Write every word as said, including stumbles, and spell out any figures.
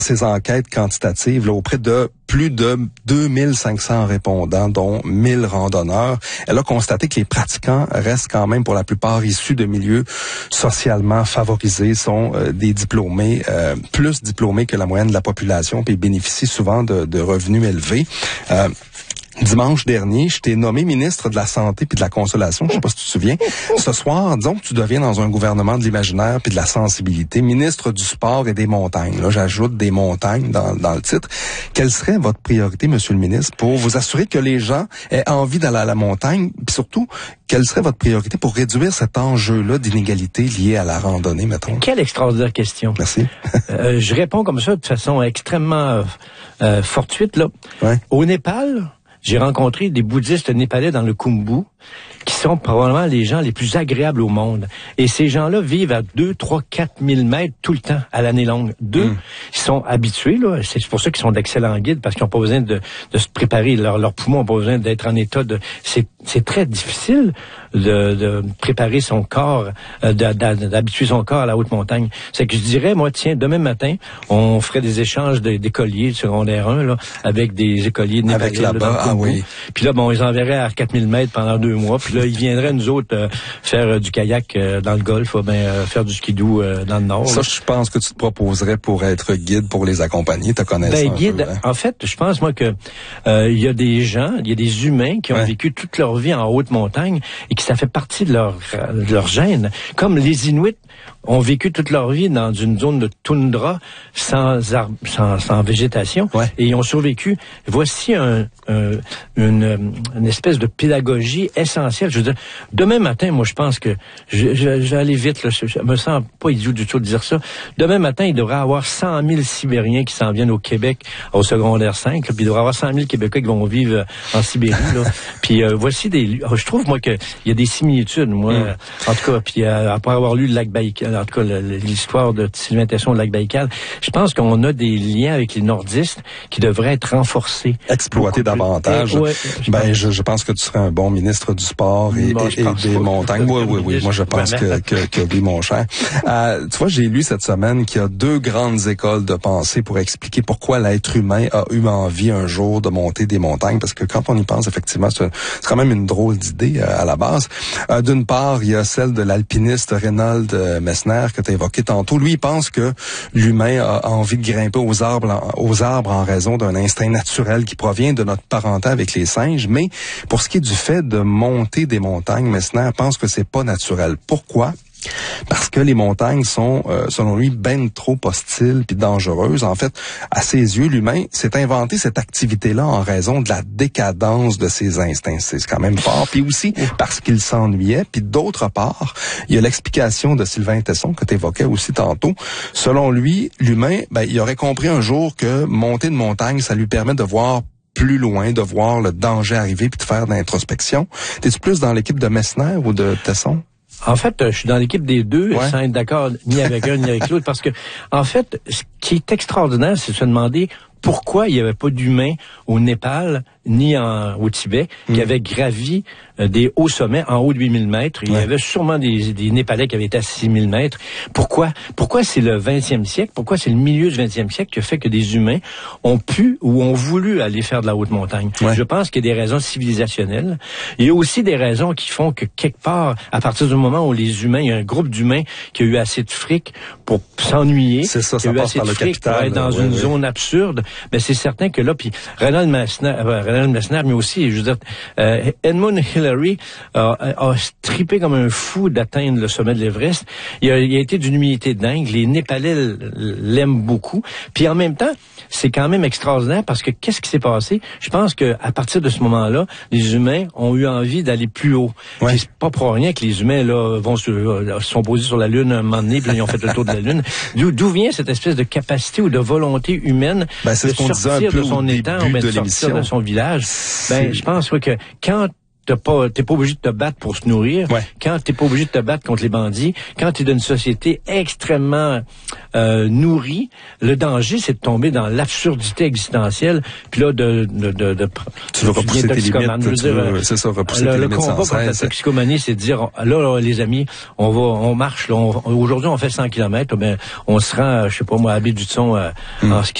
Ces enquêtes quantitatives là, auprès de plus de deux mille cinq cents répondants, dont mille randonneurs. Elle a constaté que les pratiquants restent quand même pour la plupart issus de milieux socialement favorisés, sont euh, des diplômés, euh, plus diplômés que la moyenne de la population, puis bénéficient souvent de, de revenus élevés. Euh, Dimanche dernier, je t'ai nommé ministre de la Santé puis de la Consolation. Je sais pas si tu te souviens. Ce soir, disons que tu deviens dans un gouvernement de l'imaginaire puis de la sensibilité, ministre du Sport et des Montagnes. Là, j'ajoute des montagnes dans, dans le titre. Quelle serait votre priorité, Monsieur le ministre, pour vous assurer que les gens aient envie d'aller à la montagne? Puis surtout, quelle serait votre priorité pour réduire cet enjeu-là d'inégalité lié à la randonnée, mettons? Quelle extraordinaire question. Merci. euh, je réponds comme ça de façon extrêmement euh, fortuite. Là. Ouais. Au Népal, j'ai rencontré des bouddhistes népalais dans le Khumbu, qui sont probablement les gens les plus agréables au monde. Et ces gens-là vivent à deux, trois, quatre mille mètres tout le temps, à l'année longue. Deux, mm. ils sont habitués, là. C'est pour ça qu'ils sont d'excellents guides, parce qu'ils n'ont pas besoin de, de se préparer. Leurs leur poumons n'ont pas besoin d'être en état de... C'est, c'est très difficile de, de préparer son corps, euh, d'habituer son corps à la haute montagne. C'est que je dirais, moi, tiens, demain matin, on ferait des échanges d'écoliers de secondaire un, là, avec des écoliers népalais. Avec là-bas, là, ah oui. Puis là, bon, ils enverraient à quatre mille mètres pendant deux mois. Puis là, ils viendraient, nous autres, euh, faire euh, du kayak euh, dans le Golfe, ou bien euh, faire du skidoo euh, dans le Nord. Ça, là. Je pense que tu te proposerais pour être guide, pour les accompagner, te connaître ben, un guide, peu. Hein? En fait, je pense, moi, que euh, il y a des gens, il y a des humains qui ont ouais. vécu toute leur vie en haute montagne et que ça fait partie de leur, de leur gène. Comme les Inuits ont vécu toute leur vie dans une zone de toundra sans arbre, sans, sans végétation, ouais. et ils ont survécu. Voici un, un, une, une espèce de pédagogie essentielle. Je veux dire, demain matin, moi, je pense que je, je, je vais aller vite. Là, je, je me sens pas idiot du tout de dire ça. Demain matin, il devrait y avoir cent mille Sibériens qui s'en viennent au Québec au secondaire cinq. Là, puis il devrait y avoir cent mille Québécois qui vont vivre en Sibérie. Là. Puis euh, voici des. Je trouve moi que il y a des similitudes. Moi, mm. en tout cas, puis euh, après avoir lu le lac Baïkal, en tout cas l'histoire de Sylvain Tesson, le lac Baïkal, je pense qu'on a des liens avec les nordistes qui devraient être renforcés, exploités davantage. Et, ouais, je ben, pense. Je, je pense que tu serais un bon ministre du sport et, bon, et, et des montagnes. Oui, oui, oui. Moi, je pense que, que, que oui, mon cher. Euh, tu vois, j'ai lu cette semaine qu'il y a deux grandes écoles de pensée pour expliquer pourquoi l'être humain a eu envie un jour de monter des montagnes, parce que quand on y pense, effectivement, c'est, c'est quand même une drôle d'idée euh, à la base. Euh, d'une part, il y a celle de l'alpiniste Reinhold Messner que tu as évoqué tantôt. Lui, il pense que l'humain a envie de grimper aux arbres, aux arbres en raison d'un instinct naturel qui provient de notre parenté avec les singes. Mais pour ce qui est du fait de monter des montagnes, Messner pense que c'est pas naturel. Pourquoi? Parce que les montagnes sont, euh, selon lui, ben trop hostiles puis dangereuses. En fait, à ses yeux, l'humain s'est inventé cette activité-là en raison de la décadence de ses instincts. C'est quand même fort. Puis aussi parce qu'il s'ennuyait. Puis d'autre part, il y a l'explication de Sylvain Tesson que tu évoquais aussi tantôt. Selon lui, l'humain, ben, il aurait compris un jour que monter une montagne, ça lui permet de voir plus loin, de voir le danger arriver puis de faire de l'introspection. T'es-tu plus dans l'équipe de Messner ou de Tesson? En fait, je suis dans l'équipe des deux, ouais. sans être d'accord ni avec un ni avec l'autre, parce que, en fait, ce qui est extraordinaire, c'est de se demander pourquoi il n'y avait pas d'humains au Népal ni en, au Tibet mmh. qui avaient gravi euh, des hauts sommets en haut de huit mille mètres. Il ouais. y avait sûrement des, des Népalais qui avaient été à six mille mètres. Pourquoi? Pourquoi c'est le vingtième siècle? Pourquoi c'est le milieu du vingtième siècle qui a fait que des humains ont pu ou ont voulu aller faire de la haute montagne? Ouais. Je pense qu'il y a des raisons civilisationnelles. Il y a aussi des raisons qui font que quelque part, à partir du moment où les humains, il y a un groupe d'humains qui a eu assez de fric pour s'ennuyer, c'est ça, qui a ça eu passe assez par de le fric capital, pour être dans ouais, une ouais. zone absurde, ben c'est certain que là, puis Reinhold Messner, euh, Reinhold Messner, mais aussi, je veux dire, euh, Edmund Hillary euh, a trippé comme un fou d'atteindre le sommet de l'Everest. Il a, il a été d'une humilité dingue. Les Népalais l'aiment beaucoup. Puis en même temps, c'est quand même extraordinaire parce que qu'est-ce qui s'est passé? Je pense que à partir de ce moment-là, les humains ont eu envie d'aller plus haut. Ouais. C'est pas pour rien que les humains là vont se euh, sont posés sur la Lune un moment donné, puis là, ils ont fait le tour de la Lune. D'où, d'où vient cette espèce de capacité ou de volonté humaine ben, c'est de ce qu'on sortir disait un peu de son étang ou de sortir de son village? Ben, je pense ouais, que quand t'as pas, t'es pas obligé de te battre pour se nourrir, ouais. quand t'es pas obligé de te battre contre les bandits, quand t'es dans une société extrêmement euh, nourrie, le danger, c'est de tomber dans l'absurdité existentielle, puis là, de... de, de, de tu veux repousser tes limites, tu veux, c'est ça, repousser le, tes le limites sans combat contre la toxicomanie, c'est de dire, là, là, les amis, on va, on marche, là, on, aujourd'hui, on fait cent kilomètres, ben, on se rend, je sais pas moi, à Baie-du-Son, euh, mm. en ski